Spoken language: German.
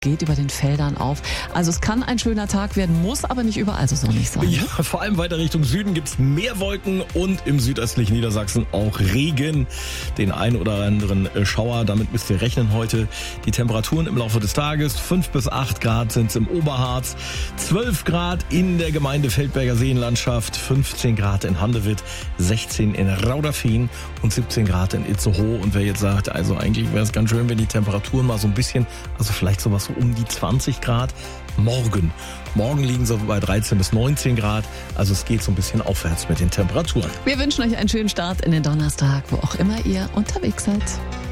geht über den Feldern auf. Also es kann ein schöner Tag werden, muss aber nicht überall so sonnig sein. Ja, vor allem weiter Richtung Süden gibt's mehr Wolken und im südöstlichen Niedersachsen auch Regen. Den ein oder anderen Schauer, damit müsst ihr rechnen heute. Die Temperaturen im Laufe des Tages, 5 bis 8 Grad sind's im Oberharz, 12 Grad in der Gemeinde Feldberger Seenlandschaft, 15 Grad in Handewitt, 16 in Rauderfehn und 17 Grad in Itzehoe. Und wer jetzt sagt, also eigentlich wäre es ganz schön, wenn die Temperaturen mal so ein bisschen, also vielleicht sowas so um die 20 Grad. Morgen liegen sie bei 13 bis 19 Grad. Also es geht so ein bisschen aufwärts mit den Temperaturen. Wir wünschen euch einen schönen Start in den Donnerstag, wo auch immer ihr unterwegs seid.